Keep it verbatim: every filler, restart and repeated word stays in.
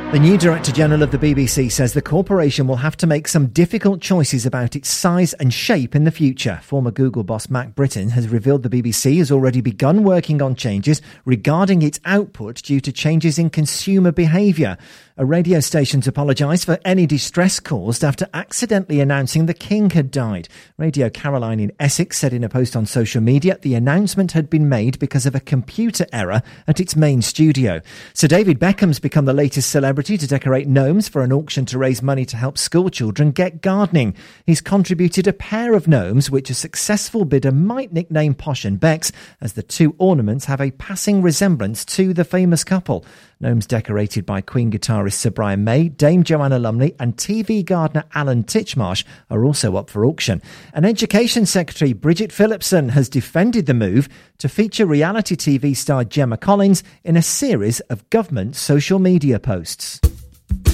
The new Director General of the B B C says the corporation will have to make some difficult choices about its size and shape in the future. Former Google boss Mac Britton has revealed the B B C has already begun working on changes regarding its output due to changes in consumer behaviour. A radio station's apologised for any distress caused after accidentally announcing the King had died. Radio Caroline in Essex said in a post on social media the announcement had been made because of a computer error at its main studio. Sir David Beckham's become the latest celebrity to decorate gnomes for an auction to raise money to help school children get gardening. He's contributed a pair of gnomes which a successful bidder might nickname Posh and Becks, as the two ornaments have a passing resemblance to the famous couple. Gnomes decorated by Queen guitarist Sir Brian May, Dame Joanna Lumley and T V gardener Alan Titchmarsh are also up for auction. And Education Secretary Bridget Phillipson has defended the move to feature reality T V star Gemma Collins in a series of government social media posts.